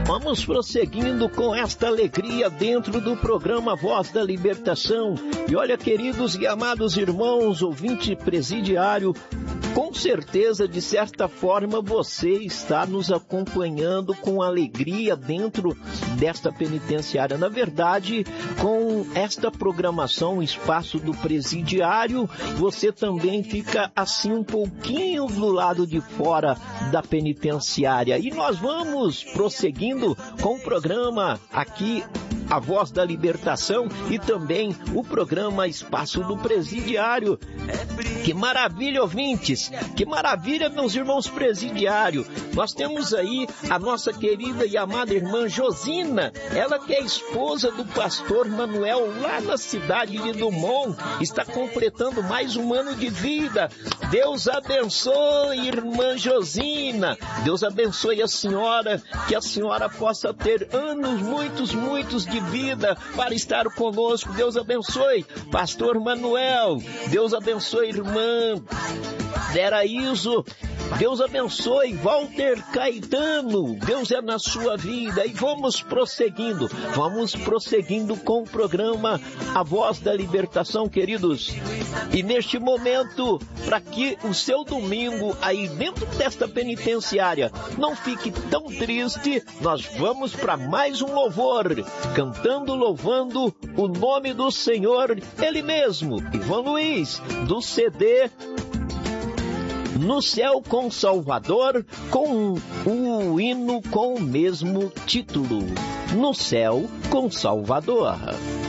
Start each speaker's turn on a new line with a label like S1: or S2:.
S1: Vamos prosseguindo com esta alegria dentro do programa Voz da Libertação. E olha, queridos e amados irmãos, ouvinte presidiário, com certeza, de certa forma, você está nos acompanhando com alegria dentro desta penitenciária. Na verdade, com esta programação, Espaço do Presidiário, você também fica assim um pouquinho do lado de fora da penitenciária. E nós vamos prosseguindo com o programa aqui, A Voz da Libertação, e também o programa Espaço do Presidiário. Que maravilha, ouvintes! Que maravilha, meus irmãos presidiários! Nós temos aí a nossa querida e amada irmã Josina, ela que é esposa do pastor Manuel, lá na cidade de Dumont, está completando mais um ano de vida. Deus abençoe, irmã Josina. Deus abençoe a senhora, que a senhora possa ter anos, muitos de vida para estar conosco. Deus abençoe, pastor Manuel. Deus abençoe, irmã Deraíso. Deus abençoe, Walter Caetano. Deus é na sua vida. E vamos prosseguindo com o programa A Voz da Libertação, queridos. E neste momento, para que o seu domingo aí dentro desta penitenciária não fique tão triste, nós vamos para mais um louvor, cantando, louvando o nome do Senhor, Ele mesmo, Ivan Luiz, do CD No Céu com Salvador, com o hino com o mesmo título, No Céu com Salvador.